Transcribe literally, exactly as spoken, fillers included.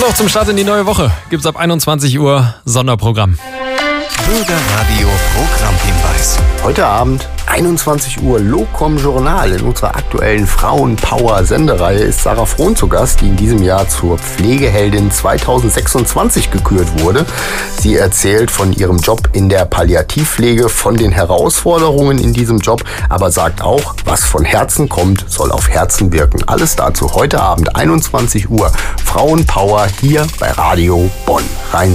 auch zum Start in die neue Woche. Gibt's ab einundzwanzig Uhr Sonderprogramm. Bürgerradio Programmhinweis. Heute Abend, einundzwanzig Uhr, Locom Journal. In unserer aktuellen Frauenpower-Sendereihe ist Sarah Frohn zu Gast, die in diesem Jahr zur Pflegeheldin zweitausendsechsundzwanzig gekürt wurde. Sie erzählt von ihrem Job in der Palliativpflege, von den Herausforderungen in diesem Job, aber sagt auch, was von Herzen kommt, soll auf Herzen wirken. Alles dazu heute Abend, einundzwanzig Uhr, Frauenpower hier bei Radio Bonn. Rein